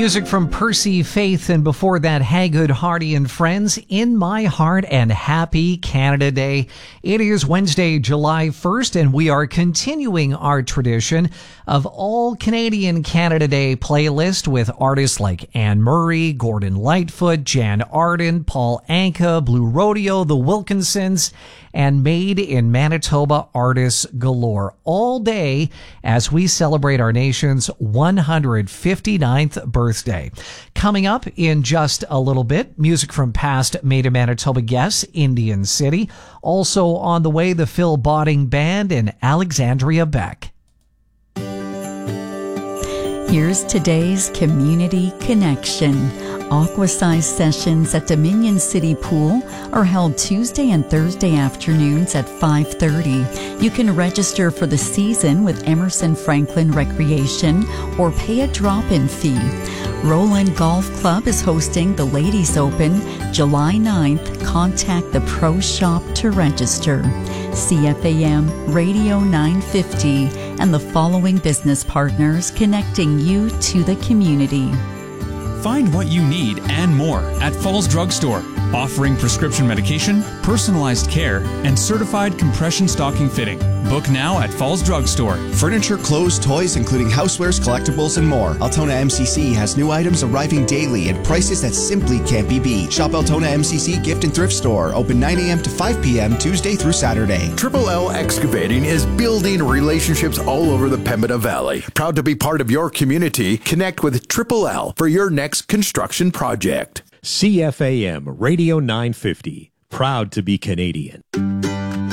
Music from Percy Faith, and before that, Hagood, Hardy and Friends, In My Heart, and Happy Canada Day. It is Wednesday, July 1st, and we are continuing our tradition of all Canadian Canada Day playlist with artists like Anne Murray, Gordon Lightfoot, Jan Arden, Paul Anka, Blue Rodeo, The Wilkinsons, and Made in Manitoba artists galore all day as we celebrate our nation's 159th birthday. Coming up in just a little bit, music from past Made in Manitoba guests, Indian City. Also on the way, the Phil Botting Band and Alexandria Beck. Here's today's Community Connection. Aquasize sessions at Dominion City Pool are held Tuesday and Thursday afternoons at 5:30. You can register for the season with Emerson Franklin Recreation or pay a drop-in fee. Roland Golf Club is hosting the Ladies Open July 9th. Contact the Pro Shop to register. CFAM Radio 950 and the following business partners connecting you to the community. Find what you need and more at Falls Drug Store, offering prescription medication, personalized care, and certified compression stocking fitting. Book now at Falls Drug Store. Furniture, clothes, toys, including housewares, collectibles, and more. Altona MCC has new items arriving daily at prices that simply can't be beat. Shop Altona MCC Gift and Thrift Store, open 9 a.m. to 5 p.m. Tuesday through Saturday. Triple L Excavating is building relationships all over the Pembina Valley. Proud to be part of your community. Connect with Triple L for your next construction project. CFAM Radio 950. Proud to be Canadian.